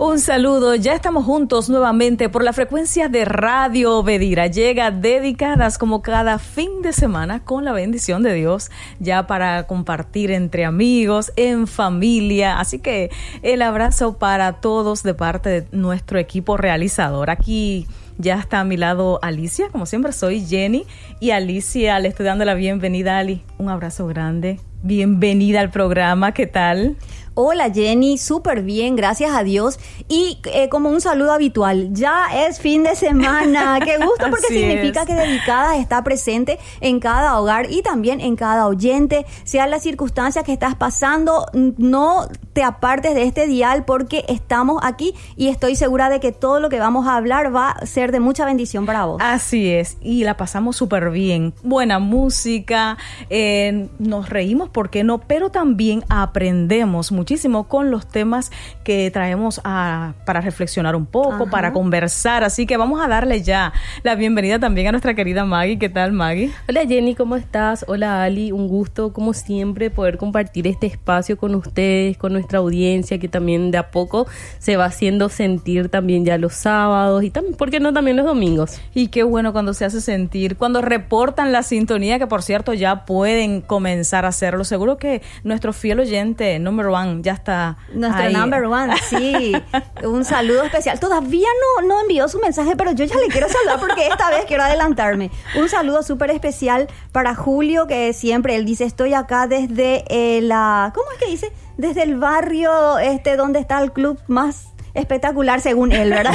Un saludo, ya estamos juntos nuevamente por la frecuencia de Radio Obedira. Llega Dedicadas como cada fin de semana con la bendición de Dios, ya para compartir entre amigos, en familia. Así que el abrazo para todos de parte de nuestro equipo realizador. Aquí ya está a mi lado Alicia, como siempre soy Jenny, y Alicia le estoy dando la bienvenida. Ali, un abrazo grande. Bienvenida al programa, ¿qué tal? Hola Jenny, súper bien, gracias a Dios. Y como un saludo habitual, ya es fin de semana. Qué gusto, porque significa que Dedicadas está presente en cada hogar y también en cada oyente. Sean las circunstancias que estás pasando, no te apartes de este dial porque estamos aquí y estoy segura de que todo lo que vamos a hablar va a ser de mucha bendición para vos. Así es, y la pasamos súper bien. Buena música, nos reímos, ¿por qué no? Pero también aprendemos muchísimo con los temas que traemos para reflexionar un poco, para conversar. Así que vamos a darle ya la bienvenida también a nuestra querida Maggie. ¿Qué tal, Maggie? Hola Jenny, ¿cómo estás? Hola Ali, un gusto como siempre poder compartir este espacio con ustedes, con nuestra audiencia, que también de a poco se va haciendo sentir también ya los sábados y también, ¿por qué no?, también los domingos. Y qué bueno cuando se hace sentir, cuando reportan la sintonía, que por cierto ya pueden comenzar a hacerlo. Seguro que nuestro fiel oyente number one ya está nuestro ahí. Number one, sí. Un saludo especial. Todavía no envió su mensaje, pero yo ya le quiero saludar porque esta vez quiero adelantarme. Un saludo súper especial para Julio, que siempre él dice, estoy acá desde ¿cómo es que dice? Desde el barrio donde está el club más espectacular, según él, ¿verdad?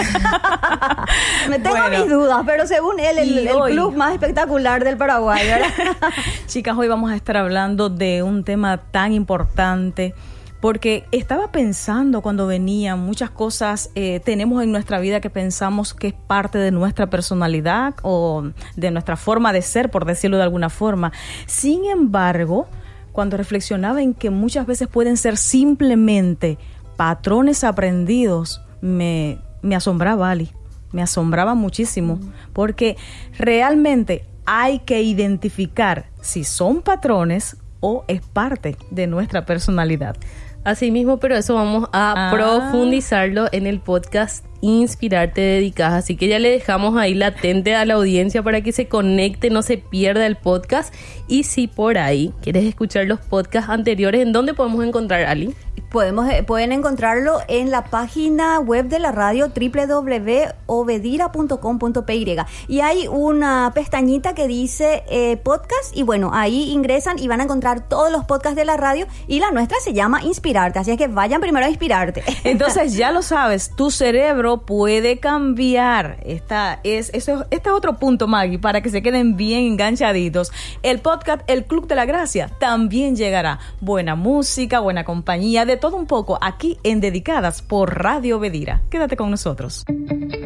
Me tengo mis dudas, pero según él, el club más espectacular del Paraguay, ¿verdad? Chicas, hoy vamos a estar hablando de un tema tan importante, porque estaba pensando cuando venía, muchas cosas tenemos en nuestra vida que pensamos que es parte de nuestra personalidad o de nuestra forma de ser, por decirlo de alguna forma. Sin embargo, cuando reflexionaba en que muchas veces pueden ser simplemente patrones aprendidos, me asombraba, Ali. Me asombraba muchísimo, porque realmente hay que identificar si son patrones o es parte de nuestra personalidad. Así mismo, pero eso vamos a profundizarlo en el podcast Inspirarte Dedicadas. Así que ya le dejamos ahí latente a la audiencia para que se conecte, no se pierda el podcast. Y si por ahí quieres escuchar los podcasts anteriores, ¿en dónde podemos encontrar, Ali? Pueden encontrarlo en la página web de la radio www.obedira.com.py y hay una pestañita que dice podcast y bueno, ahí ingresan y van a encontrar todos los podcasts de la radio y la nuestra se llama Inspirarte, así es que vayan primero a inspirarte. Entonces ya lo sabes, tu cerebro puede cambiar. Este es otro punto, Maggie, para que se queden bien enganchaditos. El podcast El Club de la Gracia también llegará. Buena música, buena compañía, de todo un poco aquí en Dedicadas por Radio Obedira. Quédate con nosotros.